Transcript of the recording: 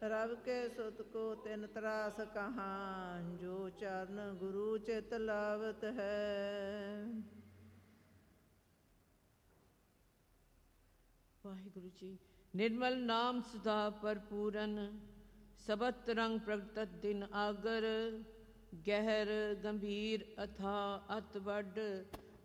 रब के सुत को तिन त्रास कहाँ, जो चरण गुरु चित लावत है। वाहिगुरु जी। निर्मल नाम सुधा भरपूरन, सबत रंग प्रगटत दिन आगर। गहर गंभीर अथा अत वड,